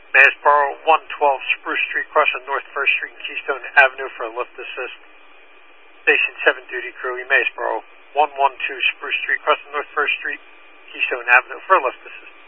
Mass borrow 112 Spruce Street, crossing North 1st Street and Keystone Avenue for a lift assist. Station 7 duty crew, Mass borrow 112 Spruce Street, crossing North 1st Street, Keystone Avenue for a lift assist.